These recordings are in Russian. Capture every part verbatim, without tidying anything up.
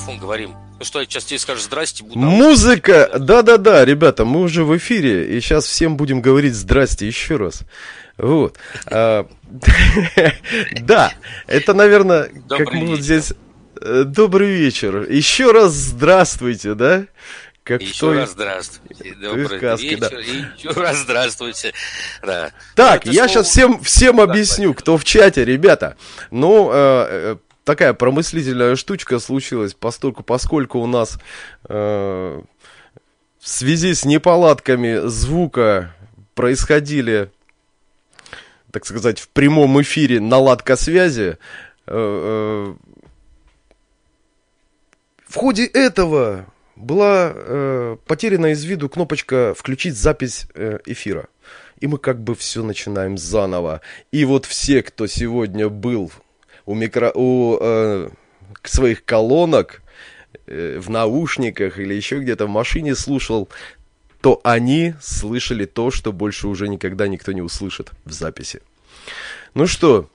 микрофон говорим. Ну что, я сейчас тебе скажу здрасте. Буду Музыка! Да-да-да, ребята, мы уже в эфире, и сейчас всем будем говорить здрасте еще раз. Вот. Да, это, наверное, как мы вот здесь... Добрый вечер. Еще раз здравствуйте, да? Как еще той... раз здравствуйте. Добрый сказке, вечер. Да. И еще раз здравствуйте. Да. Так, я слово... сейчас всем, всем объясню, кто в чате, ребята. Ну, э, такая промыслительная штучка случилась, поскольку, поскольку у нас э, в связи с неполадками звука происходили, так сказать, в прямом эфире наладка связи. Э, э, в ходе этого была э, потеряна из виду кнопочка «Включить запись э, эфира». И мы как бы все начинаем заново. И вот все, кто сегодня был у, микро... у э, своих колонок, э, в наушниках или еще где-то в машине слушал, то они слышали то, что больше уже никогда никто не услышит в записи. Ну что,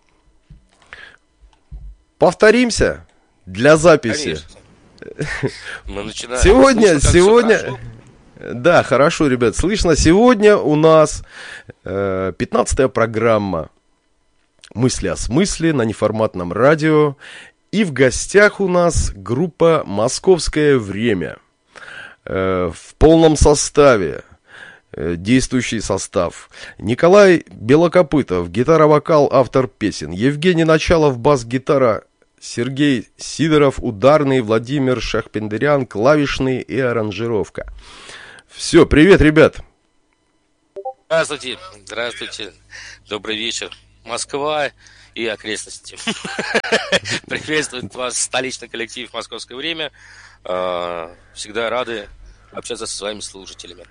повторимся для записи. Конечно. Мы начинаем. Сегодня, слышно, сегодня, да, хорошо, ребят, слышно. Сегодня у нас э, пятнадцатая программа «Мысли о смысле» на неформатном радио. И в гостях у нас группа «Московское время». Э, в полном составе, э, действующий состав. Николай Белокопытов, гитара-вокал, автор песен. Евгений Началов, бас-гитара. Сергей Сидоров, ударный, Владимир Шахпендерян, клавишный и аранжировка. Все, привет, ребят. Здравствуйте, здравствуйте, добрый вечер, Москва и окрестности. Приветствует вас столичный коллектив «Московское время». Всегда рады общаться со своими слушателями.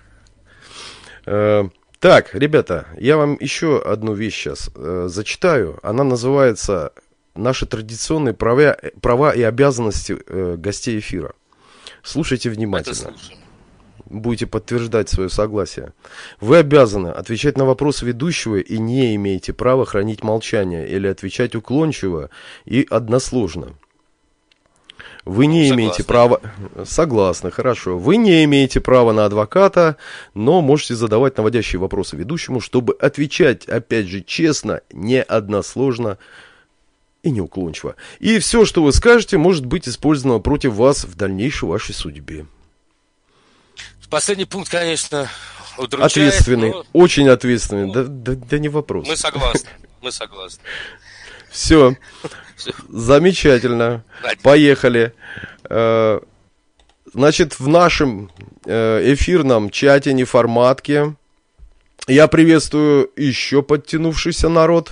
Так, ребята, я вам еще одну вещь сейчас зачитаю. Она называется... Наши традиционные права, права и обязанности э, гостей эфира. Слушайте внимательно. Будете подтверждать свое согласие. Вы обязаны отвечать на вопросы ведущего и не имеете права хранить молчание или отвечать уклончиво и односложно. Вы не Согласны. имеете права... Согласны, хорошо. Вы не имеете права на адвоката, но можете задавать наводящие вопросы ведущему, чтобы отвечать, опять же, честно, не односложно и неуклончиво. И все, что вы скажете, может быть использовано против вас в дальнейшей вашей судьбе. Последний пункт, конечно, удручает. Ответственный, но... очень ответственный, ну, да, да, да не вопрос. Мы согласны, мы согласны. Все, замечательно, поехали. Значит, в нашем эфирном чате неформатке я приветствую еще подтянувшийся народ.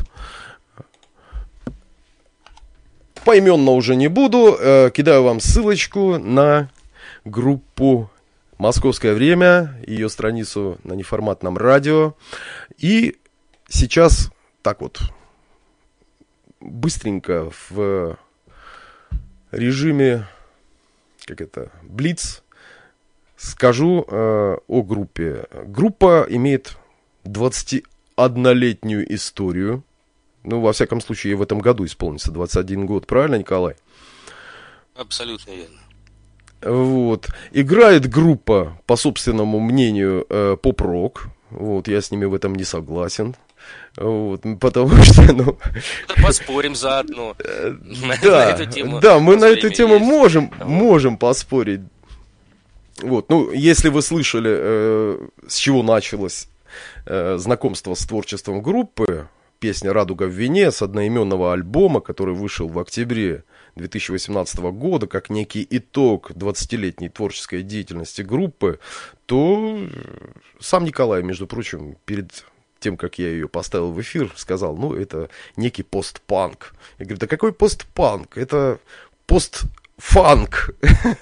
Поименно уже не буду, э, кидаю вам ссылочку на группу «Московское время», ее страницу на неформатном радио. И сейчас так вот быстренько в режиме, как это, блиц, скажу э, о группе. Группа имеет двадцатиоднолетнюю историю. Ну, во всяком случае, в этом году исполнится двадцать один год, правильно, Николай? Абсолютно верно. Вот. Играет группа, по собственному мнению, э, поп-рок. Вот, я с ними в этом не согласен. Вот, потому что, ну... Поспорим заодно. Да, да, мы на эту тему можем, можем поспорить. Вот, ну, если вы слышали, э, с чего началось э, знакомство с творчеством группы, песня «Радуга в вине» с одноименного альбома, который вышел в октябре две тысячи восемнадцатого года, как некий итог двадцатилетней творческой деятельности группы, то сам Николай, между прочим, перед тем, как я ее поставил в эфир, сказал, ну, это некий постпанк. Я говорю, да какой постпанк? Это постфанк.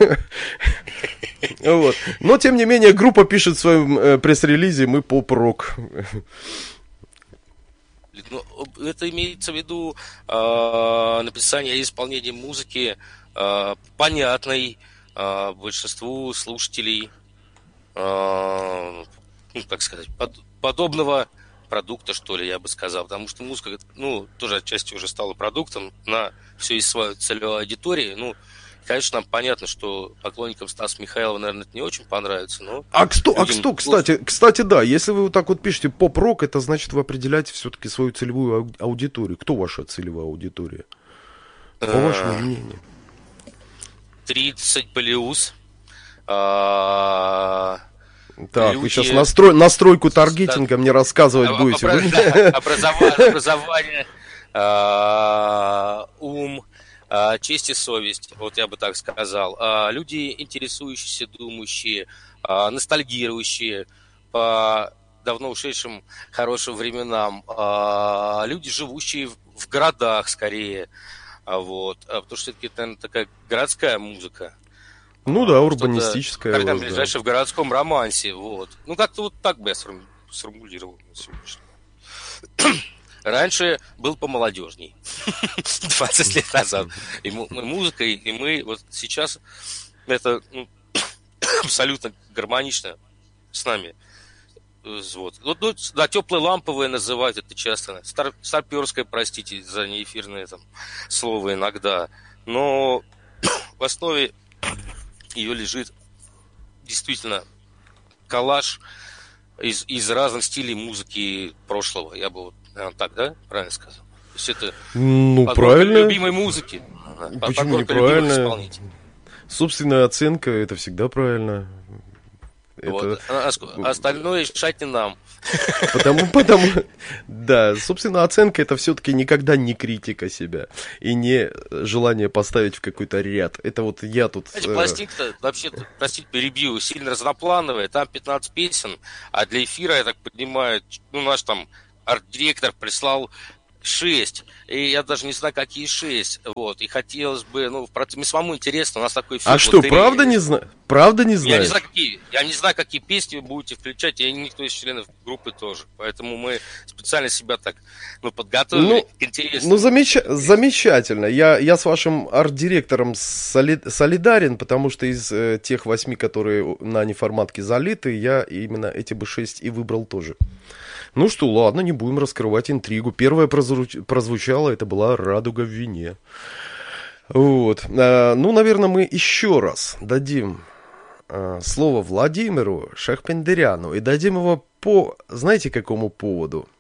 Но, тем не менее, группа пишет в своем пресс-релизе «Мы поп-рок». Ну, это имеется в виду э, написание и исполнение музыки э, понятной э, большинству слушателей, э, ну, как сказать, под, подобного продукта, что ли, я бы сказал. Потому что музыка, ну, тоже отчасти уже стала продуктом на всю свою целевую аудиторию. Ну, Конечно, нам понятно, что поклонникам Стаса Михайлова, наверное, это не очень понравится, но... А кто, людям... а кто, кстати, кстати, да, если вы вот так вот пишете поп-рок, это значит, вы определяете все-таки свою целевую аудиторию. Кто ваша целевая аудитория? По вашему мнению. тридцать плюс. А... Так, Люди... вы сейчас настрой, настройку таргетинга мне рассказывать будете. Образование, ум, честь и совесть, вот я бы так сказал. Люди, интересующиеся, думающие, ностальгирующие по давно ушедшим хорошим временам. Люди, живущие в городах скорее. Вот. Потому что все-таки это, наверное, такая городская музыка. Ну да, урбанистическая. Как там ближайшее в городском романсе. Вот. Ну, как-то вот так бы я сформулировал на сегодняшний. Раньше был помолодежней. двадцать лет назад. И музыка, и мы вот сейчас это ну, абсолютно гармонично с нами. Вот. Вот, ну, да, теплые ламповые называют это часто. Стар, старперское, простите за неэфирное там слово иногда. Но в основе ее лежит действительно коллаж из, из разных стилей музыки прошлого. Я бы вот, наверное, так, да, правильно сказал? То есть это ну, правильно. Любимой музыки. Почему неправильно? Собственная оценка, это всегда правильно. Вот. Это... А остальное решать не нам. Потому, потому, да, собственно, оценка это все-таки никогда не критика себя и не желание поставить в какой-то ряд. Это вот я тут... Знаете, пластинка-то, вообще-то, простите, перебью, сильно разноплановая, там пятнадцать песен, а для эфира, я так понимаю, ну, наш там арт-директор прислал шесть, и я даже не знаю, какие шесть, вот, и хотелось бы, ну, мне самому интересно, у нас такой эфир. А что, правда не знаю? Правда не знаю? Я не знаю, какие, я не знаю, какие песни вы будете включать, и никто из членов группы тоже, поэтому мы специально себя так, ну, подготовили ну, к интересному. Ну, замеч... замечательно, я, я с вашим арт-директором соли... солидарен, потому что из э, тех восьми, которые на неформатке залиты, я именно эти бы шесть и выбрал тоже. Ну что, ладно, не будем раскрывать интригу. Первая прозвуч... прозвучала, это была «Радуга в вине». Вот. А, ну, наверное, мы еще раз дадим а, слово Владимиру Шахпендеряну. И дадим его по, знаете, какому поводу?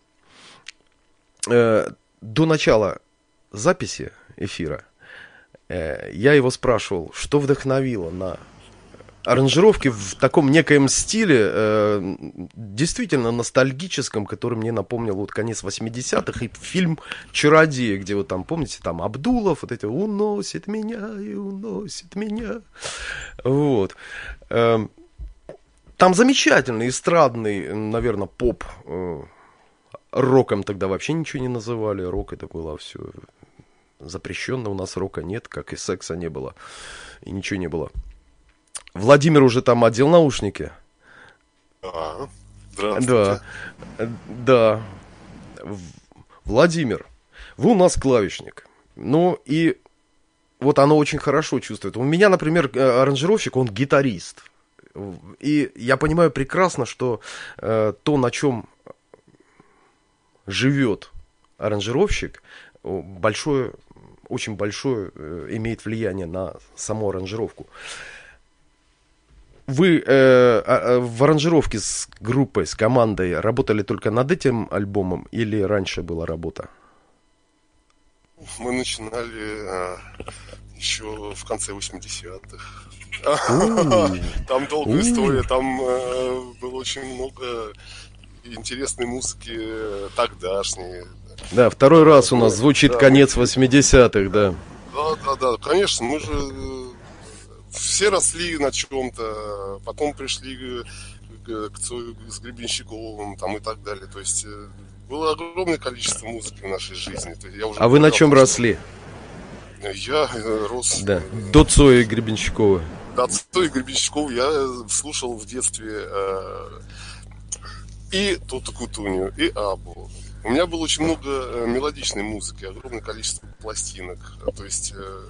А, до начала записи эфира а, я его спрашивал, что вдохновило на... аранжировки в таком некоем стиле, э, действительно ностальгическом, который мне напомнил вот конец восьмидесятых, и фильм «Чародей», где вот там, помните, там Абдулов, вот эти «уносит меня и уносит меня». Вот. Э, там замечательный эстрадный, наверное, поп. Э, роком тогда вообще ничего не называли. Рок это было все запрещенно. У нас рока нет, как и секса не было. И ничего не было. Владимир уже там одел наушники. А, здравствуйте. Да, да. Владимир, вы у нас клавишник. Ну и вот оно очень хорошо чувствует. У меня, например, аранжировщик, он гитарист. И я понимаю прекрасно, что э, то, на чем живет аранжировщик, большое, очень большое э, имеет влияние на саму аранжировку. Вы э, в аранжировке с группой, с командой работали только над этим альбомом или раньше была работа? Мы начинали а, еще в конце восьмидесятых. Там долгая история, там э, было очень много интересной музыки тогдашней. Да, второй раз у нас звучит да, конец восьмидесятых, да. Да, да, да, конечно, мы же все росли на чем-то, потом пришли к, к Цою с Гребенщиковым там, и так далее. То есть было огромное количество музыки в нашей жизни. То есть, я уже а вы на чем росли? Я рос... Да. До Цоя и Гребенщикова. До Цоя и Гребенщикова я слушал в детстве э, и Туту Кутунью, и Абу. У меня было очень много мелодичной музыки, огромное количество пластинок. То есть э,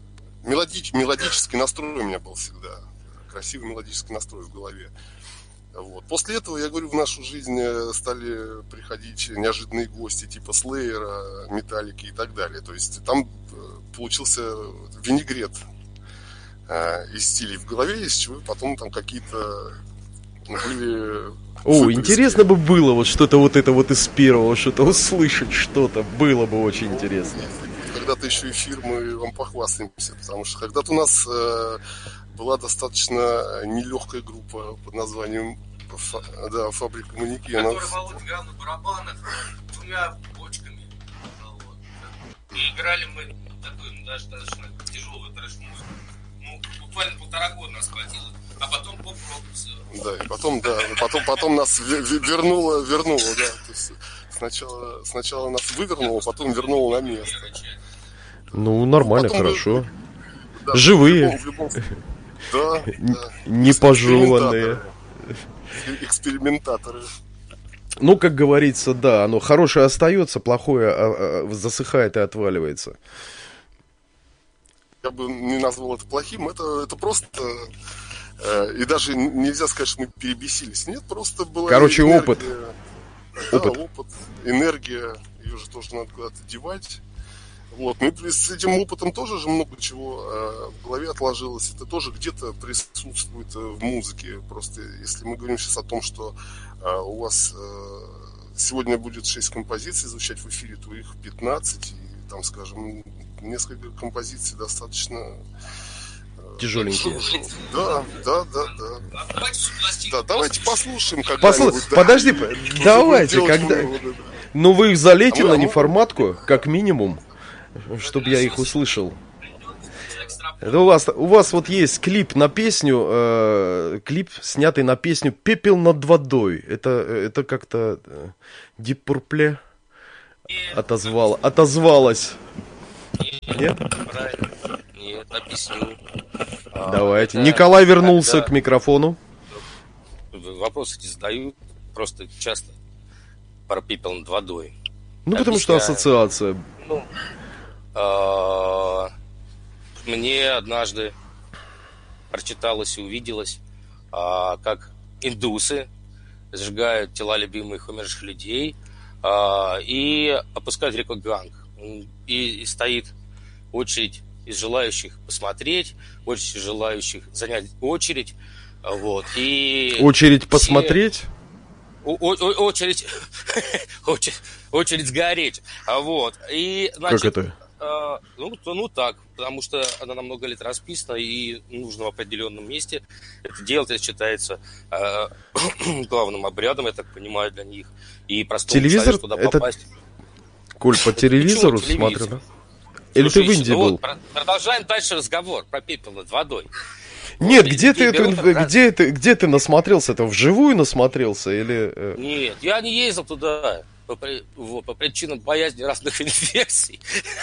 мелодич, мелодический настрой у меня был всегда. Красивый мелодический настрой в голове. Вот. После этого, я говорю, в нашу жизнь стали приходить неожиданные гости типа Слеера, Металлики и так далее. То есть там получился винегрет э, из стилей в голове, из чего потом там какие-то были... О, выплески. интересно бы было вот что-то вот это вот из первого, что-то услышать, что-то было бы очень интересно. Когда-то еще эфир мы вам похвастаемся, потому что когда-то у нас э, была достаточно нелегкая группа под названием Фа, да, «Фабрика манекенов». Который Володя играл на барабанах двумя бочками. Вот. И играли мы такую, ну, даже достаточно тяжелую трэш-музыку. Ну, буквально полтора года нас хватило. А потом поп-рок все. Да, и потом, да, потом, потом нас вернуло, вернуло, да. То есть сначала, сначала нас вывернуло, потом вернуло на место. Ну, нормально, потом хорошо. мы, да, живые. В любом, в любом, да, да. Не пожеванные. Экспериментаторы. Ну, как говорится, да, оно хорошее остается, плохое а, а, засыхает и отваливается. Я бы не назвал это плохим, это, это просто... Э, и даже нельзя сказать, что мы перебесились. Нет, просто была Короче, энергия, опыт. Да, опыт. опыт, энергия, ее же тоже надо куда-то девать. Вот. Ну и с этим опытом тоже же много чего э, в голове отложилось. Это тоже где-то присутствует э, в музыке. Просто если мы говорим сейчас о том, что э, у вас э, сегодня будет шесть композиций звучать в эфире, то их пятнадцать. И там, скажем, несколько композиций достаточно... Э, тяжеленькие. Да, да, да, да. Да, давайте послушаем Послу... когда-нибудь. Подожди, да. давайте, когда... Выводы, да. Ну вы их залейте а мы, на а мы... неформатку, как минимум, чтобы я их услышал. Это у вас, у вас вот есть клип на песню, э, клип, снятый на песню «Пепел над водой». Это, это как-то э, Deep Purple отозвал, отозвалась. Нет? Нет, объясню. Давайте. Это Николай вернулся когда... к микрофону. Вопросы эти задают просто часто про пепел над водой. Ну, потому что ассоциация. Ну, а, мне однажды прочиталось и увиделось, а, как индусы сжигают тела любимых умерших людей а, и опускают в реку Ганг. И, и стоит очередь из желающих посмотреть, очередь из желающих занять очередь. Вот, и очередь все... посмотреть? О- о- очередь, очередь, очередь сгореть. Вот. И, значит, как это? Э, ну, то, ну так, потому что она на много лет расписана и нужно в определенном месте это делать. Это считается э, главным обрядом, я так понимаю, для них. И простому телевизор туда это... попасть. Коль, по телевизору смотрю, да? Или Слушай, ты в Индии ну был? Вот, продолжаем дальше разговор про пепел над водой. Нет, вот, где ты, это, берут... где, ты, где ты насмотрелся? Это вживую насмотрелся или... э... Нет, я не ездил туда по, вот, по причинам боязни разных инфекций.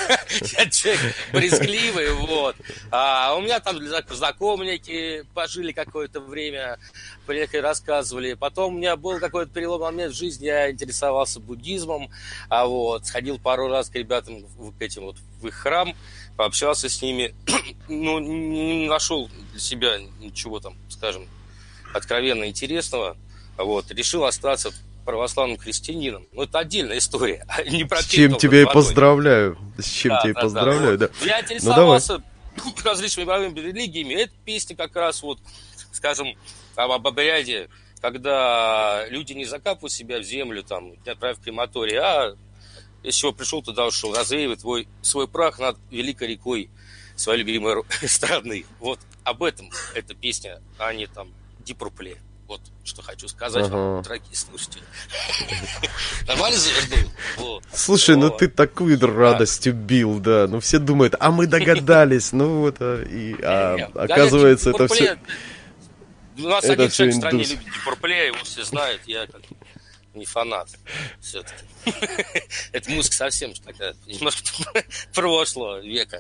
Я человек брезгливый, вот. А у меня там знакомые пожили какое-то время, приехали, рассказывали. Потом у меня был какой-то переломный момент в жизни, я интересовался буддизмом, а вот сходил пару раз к ребятам к этим вот в их храм, пообщался с ними, ну, не нашел для себя ничего там, скажем, откровенно интересного, вот, решил остаться православным христианином. Ну, это отдельная история. Не про с чем тебя и поздравляю. С чем да, тебя и да, поздравляю, да. да. Вот. Я интересовался ну, различными мировыми религиями. Эта песня как раз вот, скажем, об обряде, когда люди не закапывают себя в землю, там, не отправив в крематорий, а из чего пришел туда, ушел, развеивает свой, свой прах над великой рекой своей любимой страны. Вот об этом эта песня, а не там Deep Purple. Вот что хочу сказать ага. вам, дорогие слушатели. Нормально завернул? Слушай, ну ты такую радостью бил, да. Ну все думают, а мы догадались. Ну вот, и оказывается это все... У нас один человек в стране любит Deep Purple, его все знают, я как не фанат все-таки. Это музыка совсем такая, немножко прошлого века.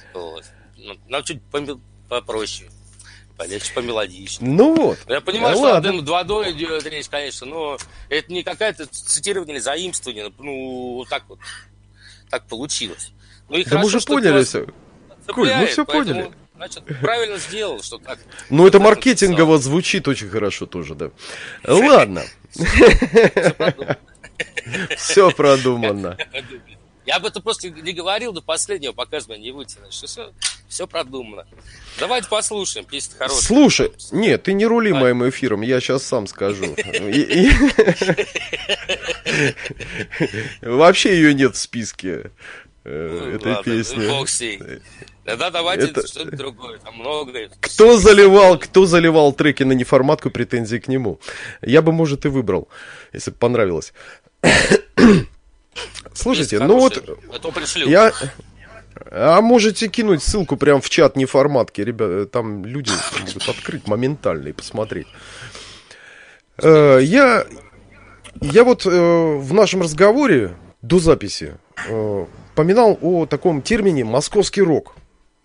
Нам чуть попроще. Полегче, помелодичнее. Ну вот. Я понимаю, что над водой идет речь, конечно, но это не какая-то цитирование или заимствование. Ну, так вот. Так получилось. Ну, и да хорошо, мы уже поняли все. Коль, мы все поэтому... поняли. Значит, правильно сделал, что так. Ну, это маркетингово звучит очень хорошо тоже, да. Ладно. Все продумано. Я об этом просто не говорил до последнего, пока меня не вытянуть, что все, все продумано. Давайте послушаем, песня хорошая. Слушай, нет, ты не рули моим эфиром, я сейчас сам скажу. Вообще ее нет в списке этой песни. Бог с ней. Тогда давайте что-то другое, там много. Кто заливал, кто заливал треки на неформатку, претензии к нему? Я бы, может, и выбрал, если бы понравилось. Слушайте, ну вот я... А можете кинуть ссылку прямо в чат неформатки, ребята, там люди могут открыть моментально и посмотреть. Э, я, я вот э, в нашем разговоре до записи э, поминал о таком термине «московский рок».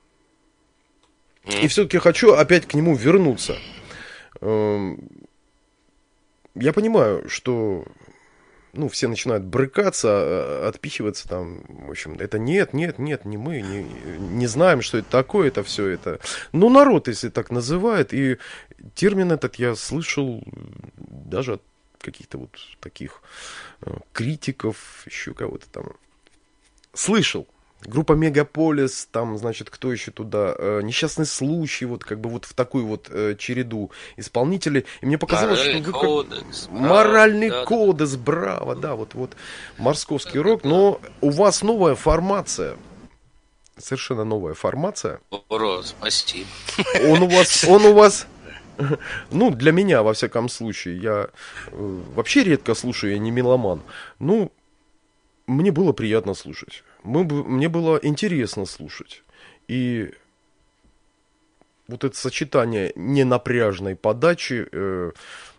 И все-таки хочу опять к нему вернуться. Э, я понимаю, что... Ну, все начинают брыкаться, отпихиваться там, в общем, это нет, нет, нет, не мы, не, не знаем, что это такое, это все это. Ну, народ, если так называет, и термин этот я слышал даже от каких-то вот таких критиков, еще кого-то там. Слышал. Группа Мегаполис, там, значит, кто еще туда, э, несчастный случай, вот как бы вот в такую вот э, череду исполнителей. И мне показалось, моральный что... кодекс, как... Моральный да, кодекс, браво, да, вот, вот московский рок, но у вас новая формация, совершенно новая формация. Ура, спасибо. Он у вас, он у вас... Ну, для меня, во всяком случае, я э, вообще редко слушаю, я не меломан. Ну, мне было приятно слушать. Мы, мне было интересно слушать. И вот это сочетание ненапряжной подачи, э,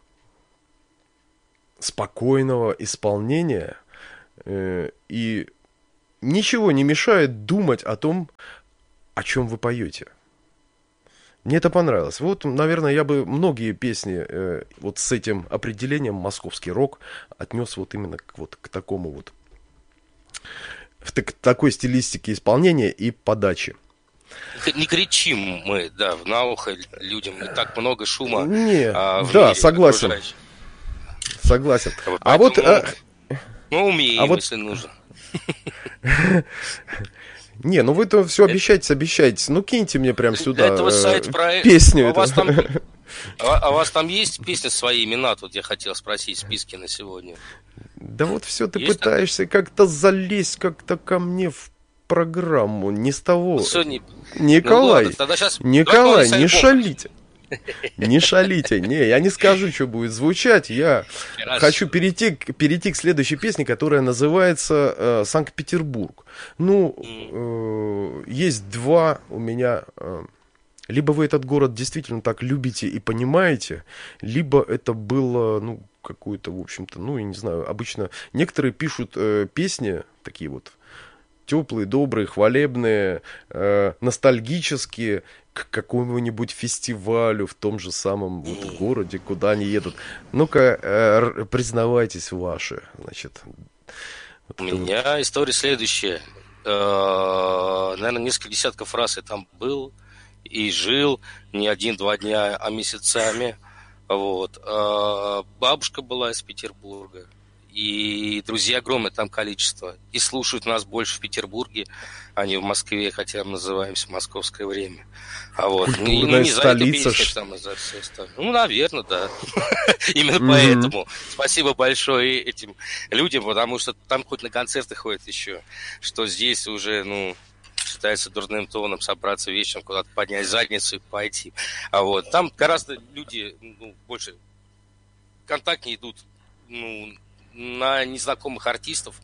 спокойного исполнения э, и ничего не мешает думать о том, о чем вы поете. Мне это понравилось. Вот, наверное, я бы многие песни э, вот с этим определением «московский рок» отнес вот именно к, вот, к такому вот, в так, такой стилистике исполнения и подачи. Не кричим мы, да, на ухо людям, не так много шума. Не, а, в да, мире согласен. Согласен. Вот, а вот... А... Ну, умеем, а вот... если нужно. Не, ну вы-то все обещаете, обещаете. Ну, киньте мне прям сюда этого сайт проект... песню. А у, вас там... а, а у вас там есть песни свои имена? Тут я хотел спросить, списки на сегодня. Да вот все ты есть пытаешься так? как-то залезть как-то ко мне в программу. Не с того. Ну, сегодня... Николай, ну, ладно, сейчас... Николай, не шалите. Не шалите. Не, я не скажу, что будет звучать. Я Хорошо. хочу перейти, перейти к следующей песне, которая называется э, «Санкт-Петербург». Ну, э, есть два у меня... Э, либо вы этот город действительно так любите и понимаете, либо это было, ну, какое-то, в общем-то, ну, я не знаю, обычно некоторые пишут э, песни такие вот теплые, добрые, хвалебные, э, ностальгические к какому-нибудь фестивалю в том же самом вот городе, куда они едут. Ну-ка, э, признавайтесь ваши, значит. Вот У меня вот... история следующая. Э, наверное, несколько десятков раз я там был и жил не один-два дня, а месяцами. Вот. Э, бабушка была из Петербурга. И друзья огромное там количество. И слушают нас больше в Петербурге, а не в Москве, хотя мы называемся «Московское время». А вот. Культурная ну, не столица. За песни, там, за все остальное. Ну, наверное, да. Именно поэтому спасибо большое этим людям, потому что там хоть на концерты ходят еще, что здесь уже, ну, считается дурным тоном собраться вечером, куда-то поднять задницу и пойти. А вот. Там гораздо люди, ну, больше контактнее идут, ну, на незнакомых артистов.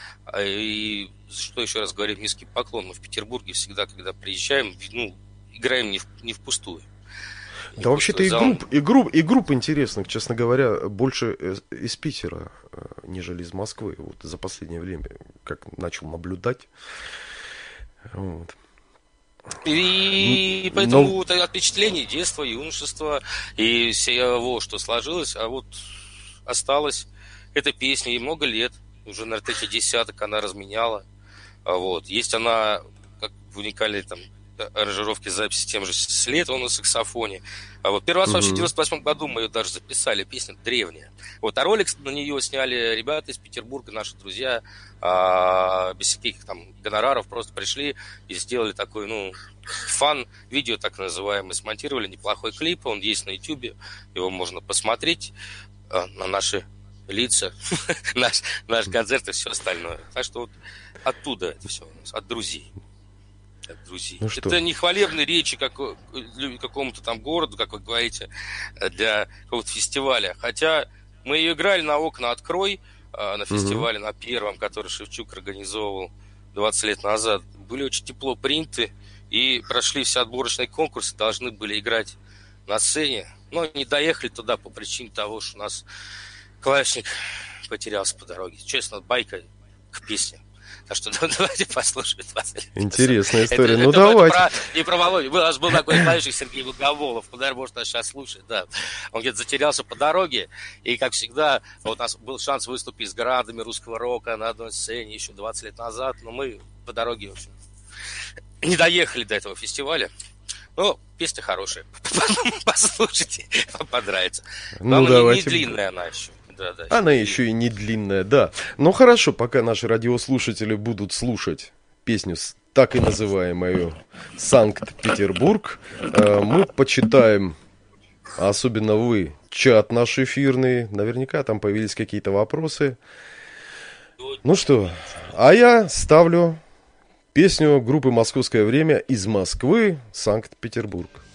И что еще раз говорю, низкий поклон. Мы в Петербурге всегда, когда приезжаем, ну, играем не, в, не впустую. Да, вообще-то и групп, и, групп, и групп интересных, честно говоря, больше из Питера, нежели из Москвы. Вот за последнее время, как начал наблюдать. Вот. И поэтому Но... от впечатлений детства, юношества и всего, что сложилось, а вот осталось эта песня, ей много лет, уже, наверное, третий десяток она разменяла. Вот. Есть она как в уникальной там аранжировки записи тем же Слетовым на саксофоне. А вот первый раз uh-huh. вообще в девяносто восьмом году мы ее даже записали, песня древняя. Вот, а ролик на нее сняли ребята из Петербурга, наши друзья, а, без всяких там гонораров, просто пришли и сделали такой, ну, фан-видео, так называемое, смонтировали неплохой клип, он есть на ютубе, его можно посмотреть а, на наши лица, наш, наш концерт и все остальное. Так что вот оттуда это все у нас, от друзей. От друзей. Ну это не хвалебные речи как, какому-то там городу, как вы говорите, для какого-то фестиваля. Хотя мы ее играли на «Окна открой», на фестивале, угу. на первом, который Шевчук организовывал двадцать лет назад. Были очень тепло приняты и прошли все отборочные конкурсы, должны были играть на сцене, но не доехали туда по причине того, что у нас клавишник потерялся по дороге. Честно, байка к песне. Так что давайте послушаем. Интересная история. Это, ну это, давайте. Это про, не про Володю. У нас был такой клавишник Сергей Благоволов. Наверное, может, нас сейчас слушает. Да. Он где-то затерялся по дороге. И, как всегда, вот у нас был шанс выступить с грандами русского рока на одной сцене еще двадцать лет назад. Но мы по дороге, в общем, не доехали до этого фестиваля. Ну, песня хорошая. Послушайте, вам понравится. Но ну, она не длинная она еще. Да, да, она еще и не длинная, да. Ну хорошо, пока наши радиослушатели будут слушать песню, так и называемую «Санкт-Петербург», мы почитаем, особенно вы, чат наш эфирный. Наверняка там появились какие-то вопросы. Ну что, а я ставлю песню группы «Московское время» из Москвы, Санкт-Петербург.